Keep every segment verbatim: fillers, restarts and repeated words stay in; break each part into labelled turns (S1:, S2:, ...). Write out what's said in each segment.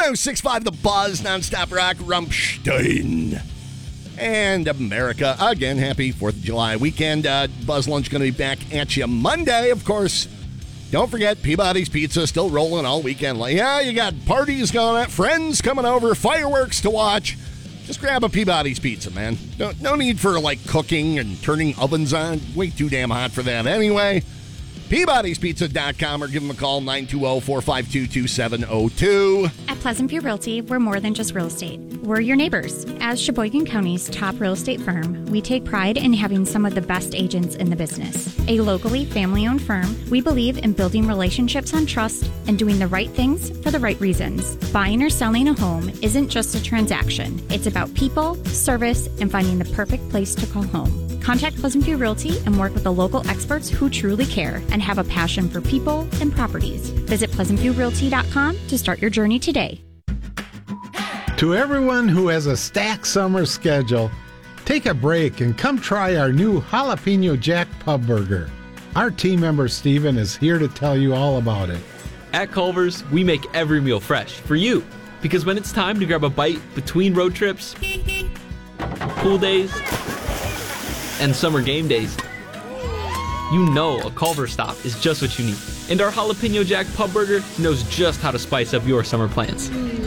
S1: oh six point five The Buzz, nonstop rock, Rumpstein. And America, again, happy fourth of July weekend. Uh, Buzz Lunch going to be back at you Monday, of course. Don't forget, Peabody's Pizza still rolling all weekend. Yeah, you got parties going on, friends coming over, fireworks to watch. Just grab a Peabody's Pizza, man. No, no need for, like, cooking and turning ovens on. Way too damn hot for that anyway. Peabodys Pizza dot com or give them a call, nine two zero, four five two, two seven zero two.
S2: At Pleasant View Realty, we're more than just real estate. We're your neighbors. As Sheboygan County's top real estate firm, we take pride in having some of the best agents in the business. A locally family-owned firm, we believe in building relationships on trust and doing the right things for the right reasons. Buying or selling a home isn't just a transaction. It's about people, service, and finding the perfect place to call home. Contact Pleasant View Realty and work with the local experts who truly care and have a passion for people and properties. Visit pleasant view realty dot com to start your journey today.
S3: To everyone who has a stacked summer schedule, take a break and come try our new Jalapeno Jack Pub Burger. Our team member Steven is here to tell you all about it.
S4: At Culver's, we make every meal fresh for you. Because when it's time to grab a bite between road trips, pool days, and summer game days, you know a Culver's stop is just what you need. And our Jalapeno Jack Pub Burger knows just how to spice up your summer plans.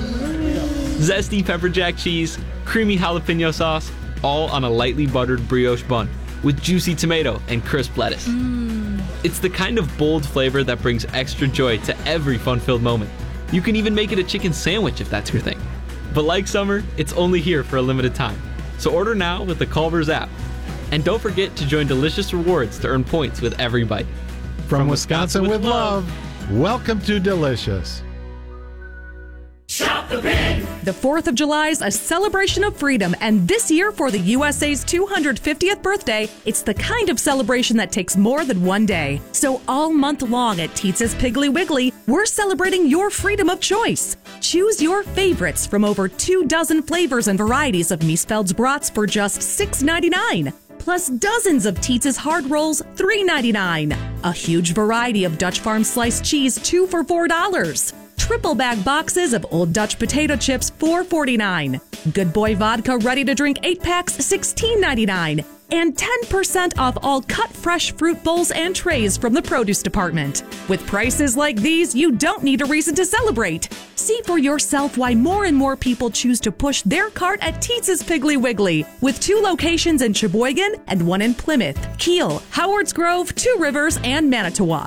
S4: Zesty pepper jack cheese, creamy jalapeno sauce, all on a lightly buttered brioche bun with juicy tomato and crisp lettuce. Mm. It's the kind of bold flavor that brings extra joy to every fun-filled moment. You can even make it a chicken sandwich if that's your thing. But like summer, it's only here for a limited time. So order now with the Culver's app. And don't forget to join Delicious Rewards to earn points with every bite.
S3: From, From Wisconsin, Wisconsin with love, love, welcome to Delicious.
S5: Shop the Pig!
S6: The fourth of July is a celebration of freedom, and this year for the U S A's two hundred fiftieth birthday, it's the kind of celebration that takes more than one day. So all month long at Teetz's Piggly Wiggly, we're celebrating your freedom of choice. Choose your favorites from over two dozen flavors and varieties of Miesfeld's brats for just six ninety-nine. Plus dozens of Teetz's hard rolls, three ninety-nine. A huge variety of Dutch Farm sliced cheese, two for four dollars. Triple bag boxes of Old Dutch potato chips, four forty-nine. Good Boy vodka ready to drink eight packs, sixteen ninety-nine. And ten percent off all cut fresh fruit bowls and trays from the produce department. With prices like these, you don't need a reason to celebrate. See for yourself why more and more people choose to push their cart at Teetz's Piggly Wiggly, with two locations in Sheboygan and one in Plymouth, Kiel, Howards Grove, Two Rivers, and Manitowoc.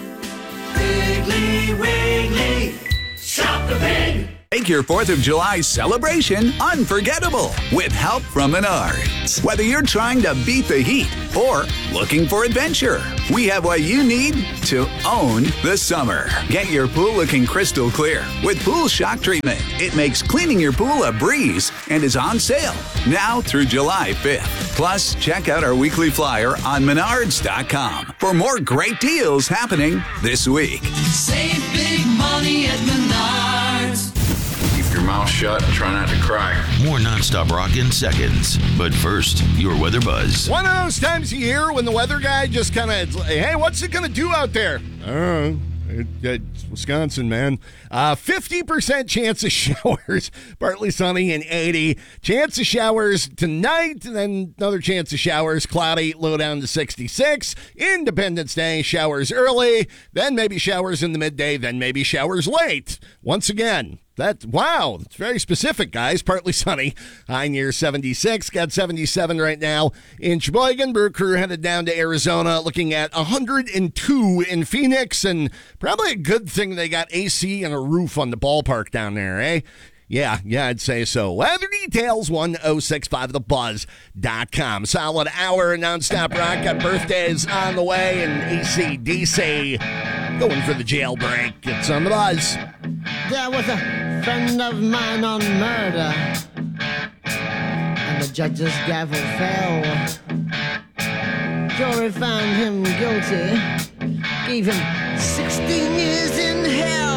S5: Piggly Wiggly, shop the pig!
S7: Make your fourth of July celebration unforgettable with help from Menards. Whether you're trying to beat the heat or looking for adventure, we have what you need to own the summer. Get your pool looking crystal clear with Pool Shock Treatment. It makes cleaning your pool a breeze and is on sale now through July fifth. Plus, check out our weekly flyer on menards dot com for more great deals happening this week.
S5: Save big money at Menards.
S8: Your mouth shut and try not to cry.
S9: More nonstop rock in seconds. But first, your weather buzz.
S1: One of those times a year when the weather guy just kind of, hey, what's it going to do out there? I don't know. It, it's Wisconsin, man. Uh, fifty percent chance of showers, partly sunny and eighty. Chance of showers tonight, and then another chance of showers, cloudy, low down to sixty-six. Independence Day, showers early, then maybe showers in the midday, then maybe showers late. Once again, that, wow, it's very specific, guys. Partly sunny, high near seventy-six. Got seventy-seven right now in Sheboygan. Brew Crew headed down to Arizona, looking at one hundred two in Phoenix, and probably a good thing they got A C and a roof on the ballpark down there, eh? Yeah, yeah, I'd say so. Weather details, one oh six point five the buzz dot com. Solid hour of nonstop rock. Got birthdays on the way, and A C D C going for the jailbreak. It's on the buzz.
S10: There was a friend of mine on murder, and the judge's gavel fell. Jury found him guilty, gave him sixteen years in hell.